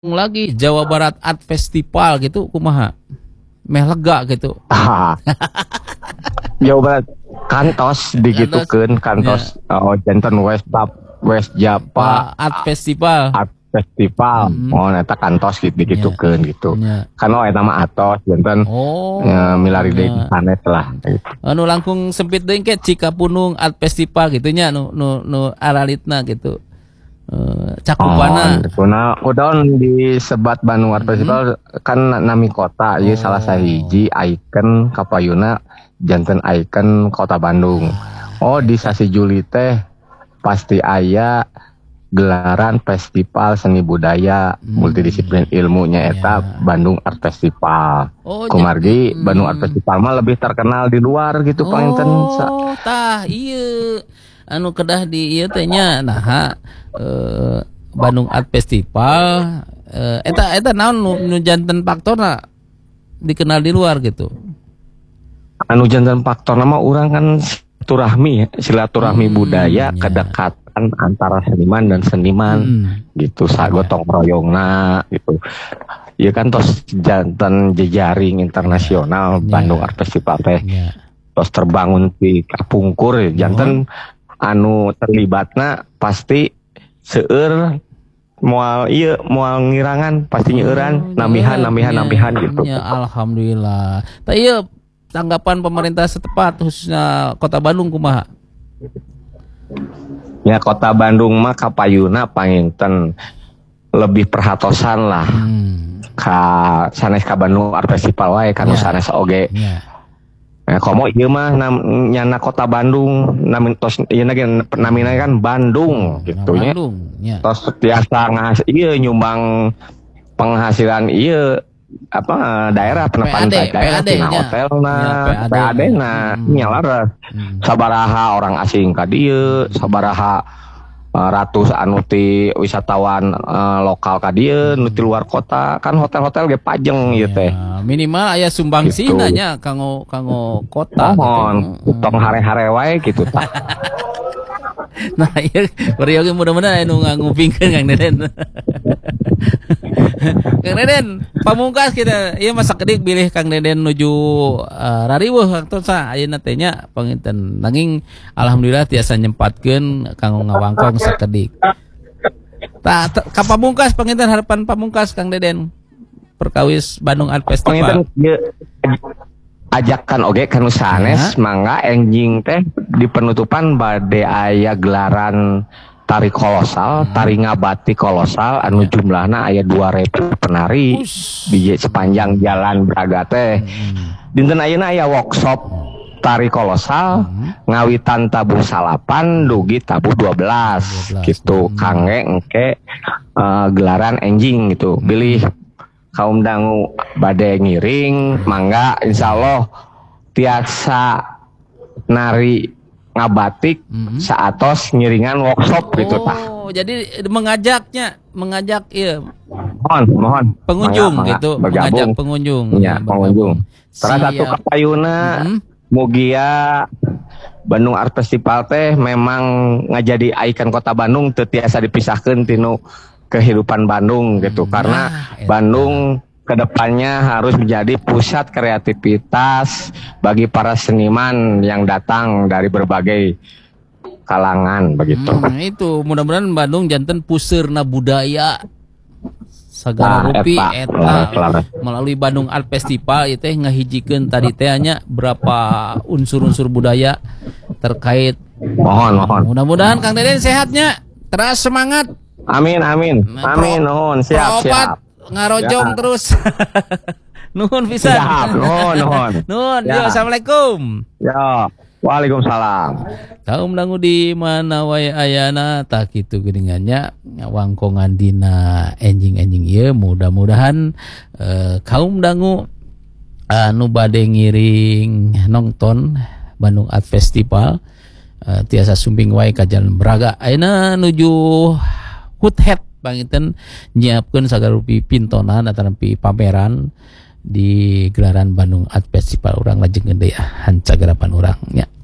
lagi Jawa Barat Art Festival gitu kumaha meh lega gitu. Jawa Barat kantos digitukeun kantos janten West Java Art Festival. Art Festival. Eta kantos digitukeun gitu. Kan eta mah atos janten milari deui sanes lah gitu. Anu langkung sempit deui ke Cikapunung Art Festival gitu nya nu aralitna gitu. Cakupana nah udon disebat Bandung Art Festival kan nami kota ieu salah sahiji icon kapayuna janten icon kota Bandung. Di sasi Juli teh pasti aya gelaran festival seni budaya multidisiplin ilmunya eta Bandung Art Festival. Kumargi Bandung Art Festival mah lebih terkenal di luar gitu panginten. Tah ieu anu kedah di ieu teh nya naha Bandung Art Festival eta naon nu janten faktorna dikenal di luar gitu. Anu janten faktorna mah urang kan silaturahmi budaya kedekatan antara seniman dan seniman gitu sagotong royongna gitu. Ieu kan tos janten jejaring internasional Bandung Art Festival teh. Tos terbangun di kapungkur janten anu terlibatna pasti seueur moal ngirangan pasti nyeueuran namihan gitu. Ya alhamdulillah. Tah ieu tanggapan pemerintah setempat khususnya Kota Bandung kumaha? Ya Kota Bandung mah kapayuna panginten lebih perhatosan lah. Sanes ka Bandung Art Festival wae kan sanes oge. Komo ieu mah nyana Kota Bandung namina kan Bandung gitu nya. Tos tiasa nyumbang penghasilan ieu daerah penepan daerah tina hotelna PAD-na nya laras. Sabaraha orang asing ka dieu, sabaraha ratus anu ti wisatawan lokal ka dieu nu ti luar kota kan hotel-hotel ge pajeng ieu teh. Minimal aya sumbangsihna nya kanggo kota. Mohon utang hare-hare wae gitu tah. Nah ieu bari oge mudah-mudahan anu ngupingkeun Kang Deden. Kang Deden pamungkas kita ieu mah sakedik bilih Kang Deden nuju rariweuh aktor sa ayeuna teh nya panginten nanging alhamdulillah tiasa nyempatkeun kanggo ngawangkong sakedik. Tah ka pamungkas panginten harapan pamungkas Kang Deden perkawis Bandung Art Festival. Ajakan oge kanu sanes mangga enjing teh di penutupan bade aya gelaran tari kolosal, tari ngabati kolosal anu jumlahna aya 2.000 penari di sepanjang jalan Braga teh. Dinten ayeuna aya workshop tari kolosal ngawitan tabuh 8 dugi tabuh 12 gitu kangge engke gelaran enjing gitu. Bilih kaum dangu bade ngiring mangga insyaallah tiasa nari ngabatik saatos ngiringan workshop gitu tah. Jadi mengajak ieu mohon pengunjung mangga, gitu bergabung. Mengajak pengunjung pengunjung salah satu kapayuna mugia Bandung Art Festival teh memang ngajadi ikon kota Bandung teu tiasa dipisahkeun tinu kehidupan Bandung gitu karena Bandung kedepannya harus menjadi pusat kreativitas bagi para seniman yang datang dari berbagai kalangan begitu. Itu mudah-mudahan Bandung janten puseurna budaya sagala rupi eta melalui Bandung Art Festival itu ngahijikeun tadi teh nya berapa unsur-unsur budaya terkait. Mohon. Mudah-mudahan Kang Deden sehatnya, terus semangat. Amin. Nuhun, siap. Ngarojong terus. Nuhun pisan. Siap, nuhun. Nuhun. Yo, assalamualaikum. Yo, waalaikumsalam. Kaum dangu di mana wae ayana tak kitu geuningannya wangkongan dina enjing-enjing ieu mudah-mudahan kaum dangu anu bade ngiring nongton Bandung Art Festival tiasa sumping wae ka Jalan Braga ayeuna nuju Hoodhead panginten nyiapkeun sagarupi pintonan atawa pameran di gelaran Bandung Art Festival urang lajeng gede ya hancagarapan urang nya.